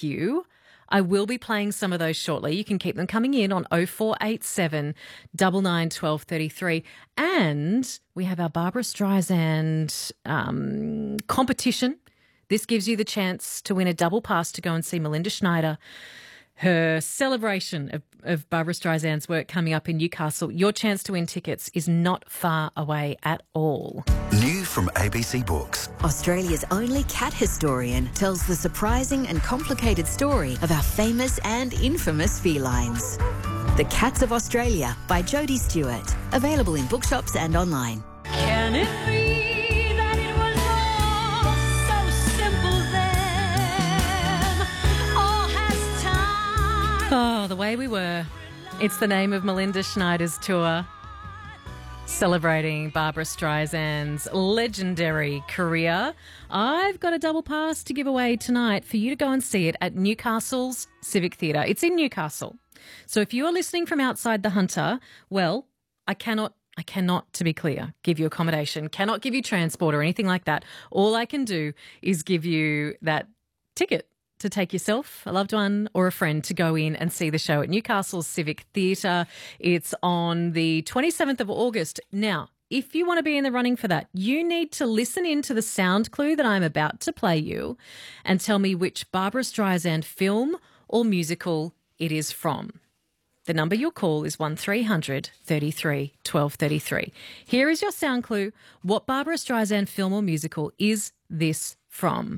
you. I will be playing some of those shortly. You can keep them coming in on 0487 99 12 33. And we have our Barbara Streisand competition. This gives you the chance to win a double pass to go and see Melinda Schneider. Her celebration of Barbara Streisand's work coming up in Newcastle. Your chance to win tickets is not far away at all. New from ABC Books. Australia's only cat historian tells the surprising and complicated story of our famous and infamous felines. The Cats of Australia by Jodie Stewart. Available in bookshops and online. Can it be that it was all so simple then? Or has time... Oh, The Way We Were. It's the name of Melinda Schneider's tour, celebrating Barbara Streisand's legendary career. I've got a double pass to give away tonight for you to go and see it at Newcastle's Civic Theatre. It's in Newcastle. So if you are listening from outside the Hunter, well, I cannot, to be clear, give you accommodation, cannot give you transport or anything like that. All I can do is give you that ticket to take yourself, a loved one or a friend to go in and see the show at Newcastle's Civic Theatre. It's on the 27th of August. Now, if you want to be in the running for that, you need to listen in to the sound clue that I'm about to play you and tell me which Barbara Streisand film or musical it is from. The number you'll call is 1300 33 12 33. Here is your sound clue. What Barbara Streisand film or musical is this from?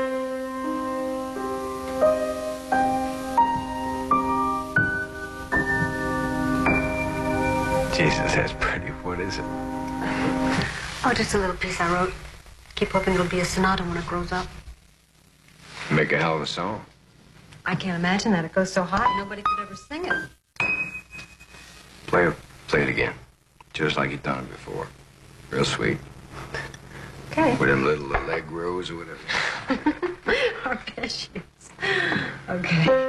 Jesus, that's pretty. What is it? Oh, just a little piece I wrote. Keep hoping it'll be a sonata when it grows up. Make a hell of a song. I can't imagine that. It goes so high, nobody could ever sing it. Play it again. Just like you done it before. Real sweet. Okay. With them little allegros or whatever. Arpeggios. Okay.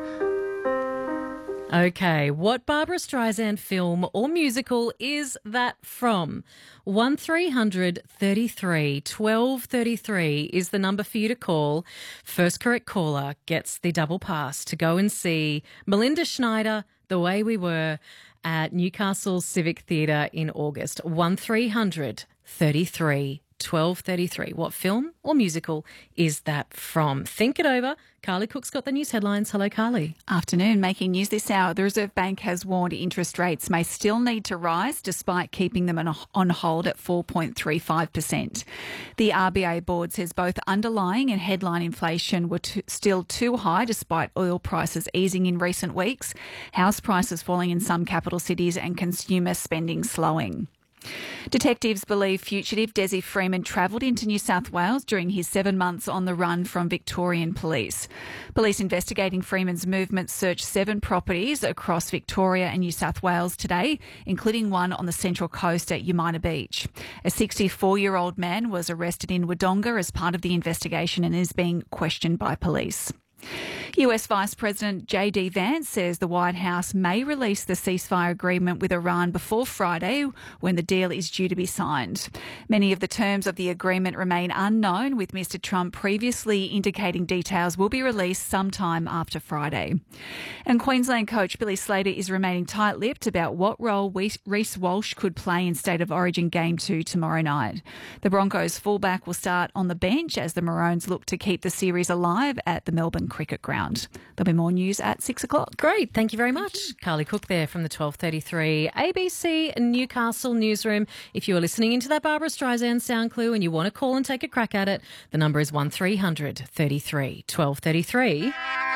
Okay, what Barbara Streisand film or musical is that from? 1300 33 12 33 is the number for you to call. First correct caller gets the double pass to go and see Melinda Schneider, The Way We Were, at Newcastle Civic Theatre in August. 1300 33 12 33. What film or musical is that from? Think it over. Carly Cook's got the news headlines. Hello, Carly. Afternoon. Making news this hour. The Reserve Bank has warned interest rates may still need to rise despite keeping them on hold at 4.35%. The RBA board says both underlying and headline inflation were still too high despite oil prices easing in recent weeks, house prices falling in some capital cities and consumer spending slowing. Detectives believe fugitive Desi Freeman travelled into New South Wales during his 7 months on the run from Victorian police. Police investigating Freeman's movements searched 7 properties across Victoria and New South Wales today, including one on the Central Coast at Umina Beach. A 64-year-old man was arrested in Wodonga as part of the investigation and is being questioned by police. US Vice President J.D. Vance says the White House may release the ceasefire agreement with Iran before Friday, when the deal is due to be signed. Many of the terms of the agreement remain unknown, with Mr. Trump previously indicating details will be released sometime after Friday. And Queensland coach Billy Slater is remaining tight-lipped about what role Reece Walsh could play in State of Origin Game 2 tomorrow night. The Broncos fullback will start on the bench as the Maroons look to keep the series alive at the Melbourne Cricket Ground. There'll be more news at 6 o'clock. Great. Thank you very much. Carly Cook there from the 1233 ABC Newcastle newsroom. If you are listening into that Barbara Streisand sound clue and you want to call and take a crack at it, the number is 1300 33 12 33.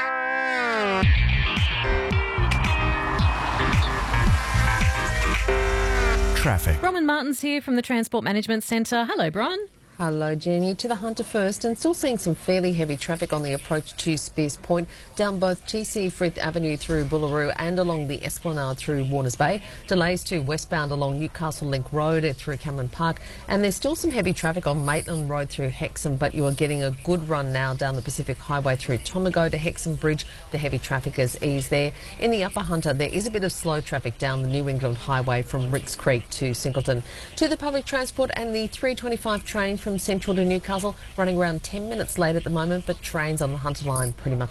Traffic. Bronwyn Martin's here from the Transport Management Centre. Hello, Bron. Hello, Jenny. To the Hunter first, and still seeing some fairly heavy traffic on the approach to Spears Point, down both TC Frith Avenue through Bullaroo and along the Esplanade through Warners Bay. Delays to westbound along Newcastle Link Road through Cameron Park, and there's still some heavy traffic on Maitland Road through Hexham, but you are getting a good run now down the Pacific Highway through Tomago to Hexham Bridge. The heavy traffic has eased there. In the Upper Hunter, there is a bit of slow traffic down the New England Highway from Ricks Creek to Singleton. To the public transport, and the 325 train from Central to Newcastle running around 10 minutes late at the moment, but trains on the Hunter line pretty much